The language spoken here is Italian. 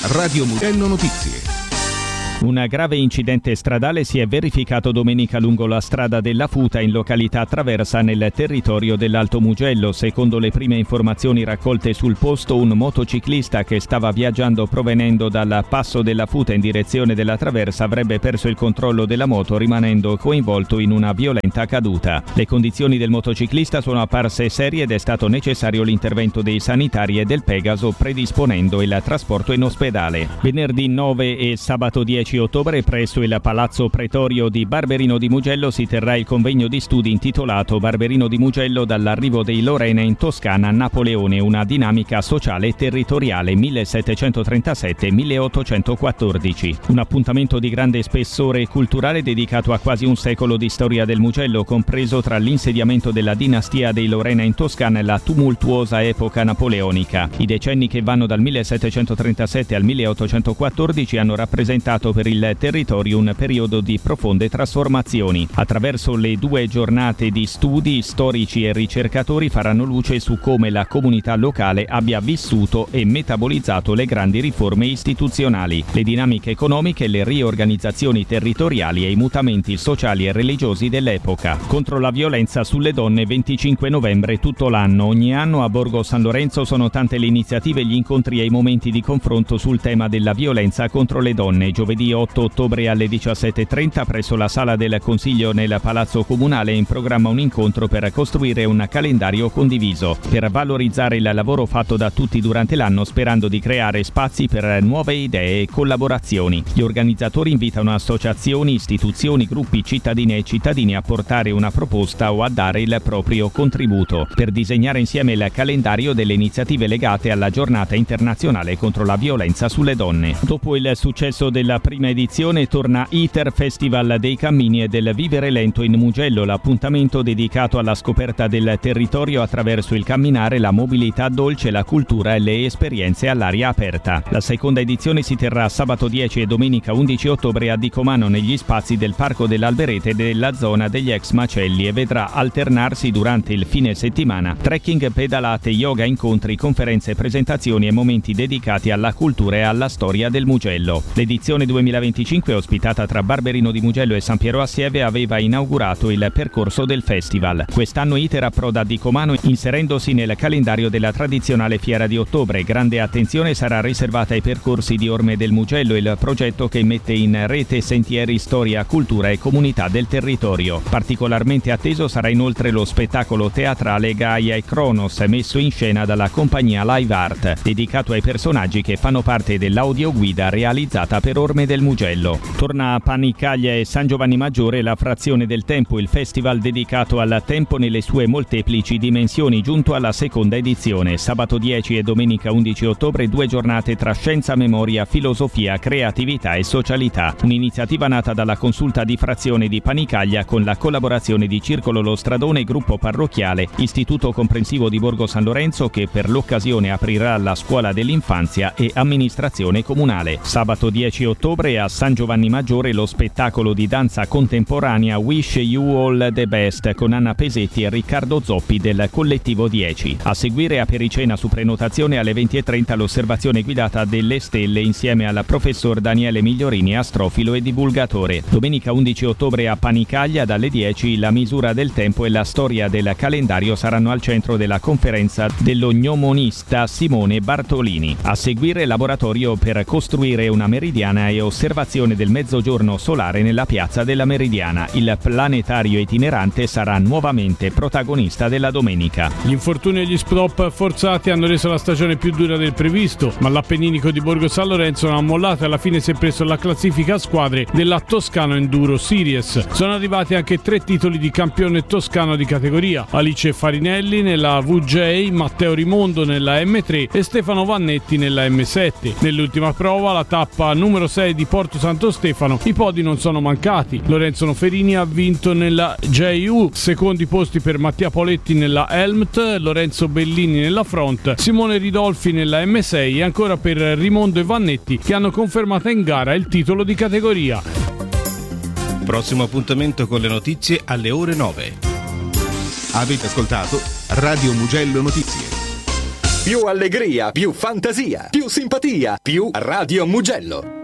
Radio Mugello Notizie. Un grave incidente stradale si è verificato domenica lungo la strada della Futa in località Traversa nel territorio dell'Alto Mugello. Secondo le prime informazioni raccolte sul posto, un motociclista che stava viaggiando provenendo dal passo della Futa in direzione della Traversa avrebbe perso il controllo della moto rimanendo coinvolto in una violenta caduta. Le condizioni del motociclista sono apparse serie ed è stato necessario l'intervento dei sanitari e del Pegaso predisponendo il trasporto in ospedale. Venerdì 9 e sabato 10 ottobre presso il Palazzo Pretorio di Barberino di Mugello si terrà il convegno di studi intitolato Barberino di Mugello dall'arrivo dei Lorena in Toscana a Napoleone, una dinamica sociale e territoriale 1737-1814. Un appuntamento di grande spessore culturale dedicato a quasi un secolo di storia del Mugello, compreso tra l'insediamento della dinastia dei Lorena in Toscana e la tumultuosa epoca napoleonica. I decenni che vanno dal 1737 al 1814 hanno rappresentato per il territorio un periodo di profonde trasformazioni. Attraverso le 2 giornate di studi, storici e ricercatori faranno luce su come la comunità locale abbia vissuto e metabolizzato le grandi riforme istituzionali, le dinamiche economiche, le riorganizzazioni territoriali e i mutamenti sociali e religiosi dell'epoca. Contro la violenza sulle donne 25 novembre tutto l'anno. Ogni anno a Borgo San Lorenzo sono tante le iniziative, gli incontri e i momenti di confronto sul tema della violenza contro le donne. Giovedì 8 ottobre alle 17:30 presso la sala del Consiglio nel Palazzo Comunale è in programma un incontro per costruire un calendario condiviso, per valorizzare il lavoro fatto da tutti durante l'anno, sperando di creare spazi per nuove idee e collaborazioni. Gli organizzatori invitano associazioni, istituzioni, gruppi, cittadine e cittadini a portare una proposta o a dare il proprio contributo, per disegnare insieme il calendario delle iniziative legate alla giornata internazionale contro la violenza sulle donne. Dopo il successo della prima edizione torna ITER Festival dei Cammini e del Vivere Lento in Mugello, l'appuntamento dedicato alla scoperta del territorio attraverso il camminare, la mobilità dolce, la cultura e le esperienze all'aria aperta. La seconda edizione si terrà sabato 10 e domenica 11 ottobre a Dicomano negli spazi del Parco dell'Alberete e della zona degli ex macelli e vedrà alternarsi durante il fine settimana trekking, pedalate, yoga, incontri, conferenze, presentazioni e momenti dedicati alla cultura e alla storia del Mugello. L'edizione 2025, ospitata tra Barberino di Mugello e San Piero Assieve, aveva inaugurato il percorso del festival. Quest'anno ITER approda a Dicomano inserendosi nel calendario della tradizionale fiera di ottobre. Grande attenzione sarà riservata ai percorsi di Orme del Mugello, il progetto che mette in rete sentieri, storia, cultura e comunità del territorio. Particolarmente atteso sarà inoltre lo spettacolo teatrale Gaia e Kronos, messo in scena dalla compagnia Live Art, dedicato ai personaggi che fanno parte dell'audioguida realizzata per Orme del Mugello. Torna a Panicaglia e San Giovanni Maggiore la frazione del tempo, il festival dedicato al tempo nelle sue molteplici dimensioni, giunto alla seconda edizione. Sabato 10 e domenica 11 ottobre 2 giornate tra scienza, memoria, filosofia, creatività e socialità. Un'iniziativa nata dalla consulta di frazione di Panicaglia con la collaborazione di Circolo Lo Stradone, gruppo parrocchiale, Istituto Comprensivo di Borgo San Lorenzo, che per l'occasione aprirà la scuola dell'infanzia, e amministrazione comunale. Sabato 10 ottobre a San Giovanni Maggiore lo spettacolo di danza contemporanea Wish You All the Best con Anna Pesetti e Riccardo Zoppi del collettivo 10. A seguire a Pericena su prenotazione alle 20:30 l'osservazione guidata delle stelle insieme al professor Daniele Migliorini, astrofilo e divulgatore. Domenica 11 ottobre a Panicaglia dalle 10 la misura del tempo e la storia del calendario saranno al centro della conferenza dello gnomonista Simone Bartolini. A seguire laboratorio per costruire una meridiana e osservazione del mezzogiorno solare nella piazza della Meridiana. Il planetario itinerante sarà nuovamente protagonista della domenica. Gli infortuni e gli stop forzati hanno reso la stagione più dura del previsto, ma l'Appenninico di Borgo San Lorenzo non ha mollato e alla fine si è preso la classifica a squadre della Toscano Enduro Series. Sono arrivati anche 3 titoli di campione toscano di categoria: Alice Farinelli nella VJ, Matteo Rimondo nella M3 e Stefano Vannetti nella M7. Nell'ultima prova, la tappa numero 6 di Porto Santo Stefano, i podi non sono mancati. Lorenzo Noferini ha vinto nella JU, secondi posti per Mattia Poletti nella Helmet, Lorenzo Bellini nella Front, Simone Ridolfi nella M6 e ancora per Rimondo e Vannetti, che hanno confermato in gara il titolo di categoria. Prossimo appuntamento con le notizie alle ore 9. Avete ascoltato Radio Mugello Notizie. Più allegria, più fantasia, più simpatia, più Radio Mugello.